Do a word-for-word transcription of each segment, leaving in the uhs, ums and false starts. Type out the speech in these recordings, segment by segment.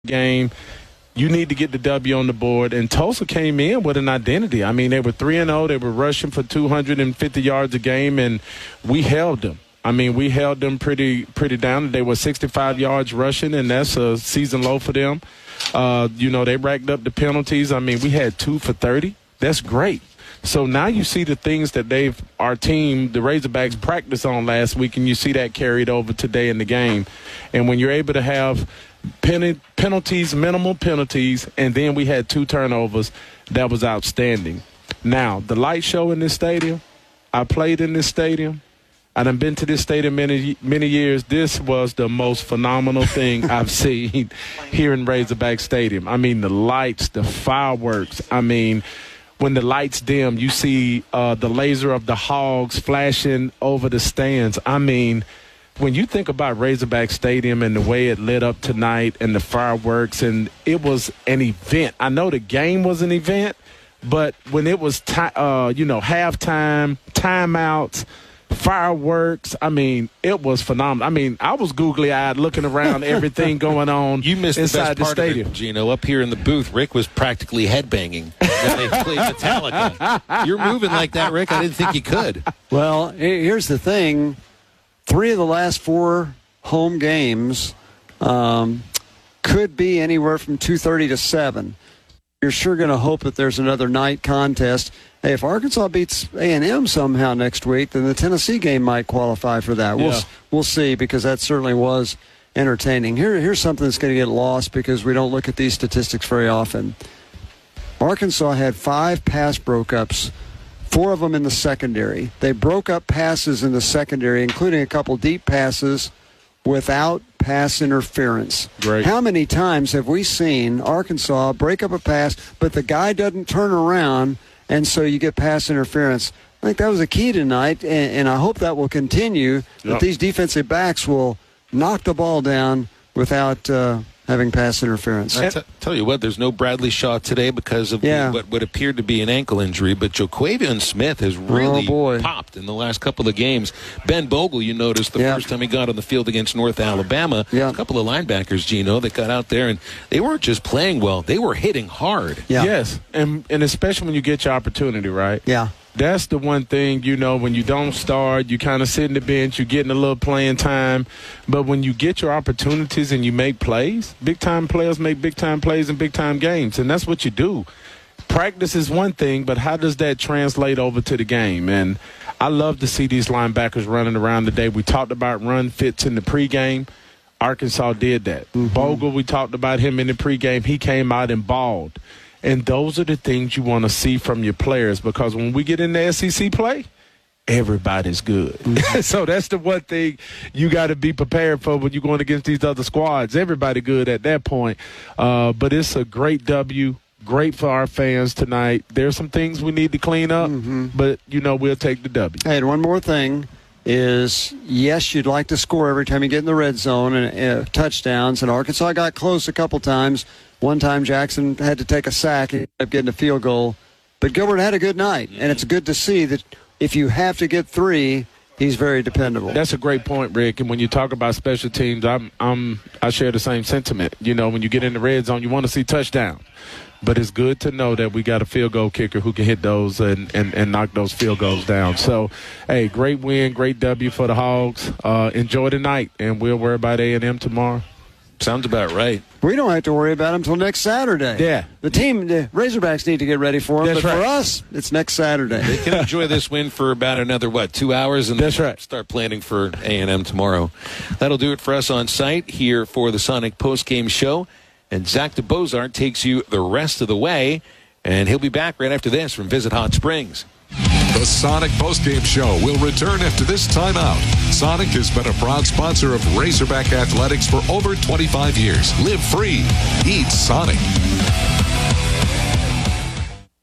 game. You need to get the W on the board. And Tulsa came in with an identity. I mean, they were three and oh. They were rushing for two hundred fifty yards a game, and we held them. I mean, we held them pretty pretty down. They were sixty-five yards rushing, and that's a season low for them. Uh, you know, they racked up the penalties. I mean, we had two for thirty. That's great. So now you see the things that they've, our team, the Razorbacks, practiced on last week, and you see that carried over today in the game. And when you're able to have pen- penalties, minimal penalties, and then we had two turnovers, that was outstanding. Now, the light show in this stadium, I played in this stadium. I done been to this stadium many, many years. This was the most phenomenal thing I've seen here in Razorback Stadium. I mean, the lights, the fireworks. I mean, when the lights dim, you see uh, the laser of the Hogs flashing over the stands. I mean, when you think about Razorback Stadium and the way it lit up tonight and the fireworks, and it was an event. I know the game was an event, but when it was, ti- uh, you know, halftime, timeouts, fireworks, I mean, it was phenomenal. I mean, I was googly-eyed looking around everything going on you missed inside the, best part the stadium. Of it, Gino, up here in the booth, Rick was practically headbanging when they played Metallica. You're moving like that, Rick. I didn't think you could. Well, here's the thing. Three of the last four home games um, could be anywhere from two thirty to seven. You're sure going to hope that there's another night contest. Hey, if Arkansas beats A and M somehow next week, then the Tennessee game might qualify for that. Yeah. We'll we'll see, because that certainly was entertaining. Here, here's something that's going to get lost because we don't look at these statistics very often. Arkansas had five pass broke-ups, four of them in the secondary. They broke up passes in the secondary, including a couple deep passes, without pass interference. Great. How many times have we seen Arkansas break up a pass, but the guy doesn't turn around, and so you get pass interference? I think that was a key tonight, and, and I hope that will continue, yep. that these defensive backs will knock the ball down without uh, having pass interference. I t- tell you what, there's no Bradley Shaw today because of yeah. the, what, what appeared to be an ankle injury, but Joquavion Smith has really oh popped in the last couple of games. Ben Bogle, you noticed the yeah. first time he got on the field against North Alabama, yeah. a couple of linebackers, Gino, that got out there, and they weren't just playing well, they were hitting hard. Yeah. Yes, and and especially when you get your opportunity, right? Yeah. That's the one thing, you know, when you don't start, you kind of sit in the bench, you're getting a little playing time. But when you get your opportunities and you make plays, big-time players make big-time plays in big-time games, and that's what you do. Practice is one thing, but how does that translate over to the game? And I love to see these linebackers running around today. We talked about run fits in the pregame. Arkansas did that. Mm-hmm. Bogle, we talked about him in the pregame. He came out and balled. And those are the things you want to see from your players, because when we get in the S E C play, everybody's good. Mm-hmm. So that's the one thing you got to be prepared for when you're going against these other squads. Everybody good at that point. Uh, but it's a great W, great for our fans tonight. There's some things we need to clean up, mm-hmm. but, you know, we'll take the W. Hey, and one more thing is, yes, you'd like to score every time you get in the red zone and uh, touchdowns, and Arkansas got close a couple times. One time Jackson had to take a sack and ended up getting a field goal. But Gilbert had a good night, and it's good to see that if you have to get three, he's very dependable. That's a great point, Rick. And when you talk about special teams, I'm, I'm, I share the same sentiment. You know, when you get in the red zone, you want to see touchdowns. But it's good to know that we got a field goal kicker who can hit those and, and, and knock those field goals down. So, hey, great win, great W for the Hogs. Uh, enjoy the night, and we'll worry about A and M tomorrow. Sounds about right. We don't have to worry about them until next Saturday. Yeah. The team, the Razorbacks need to get ready for them. That's but right. for us, it's next Saturday. They can enjoy this win for about another, what, two hours? And That's right. Start planning for A and M tomorrow. That'll do it for us on site here for the Sonic postgame show. And Zach DeBozart takes you the rest of the way. And he'll be back right after this from Visit Hot Springs. The Sonic postgame show will return after this timeout. Sonic has been a proud sponsor of Razorback Athletics for over twenty-five years. Live free. Eat Sonic.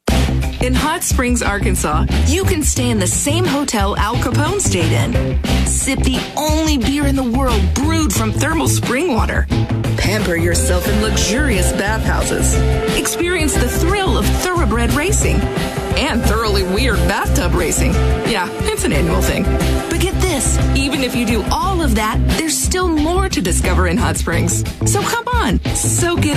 In Hot Springs, Arkansas, you can stay in the same hotel Al Capone stayed in. sip the only beer in the world brewed from thermal spring water. Pamper yourself in luxurious bathhouses. Experience the thrill of thoroughbred racing and thoroughly weird bathtub racing. Yeah, it's an annual thing. But get this, even if you do all of that, there's still more to discover in Hot Springs. So come on, soak it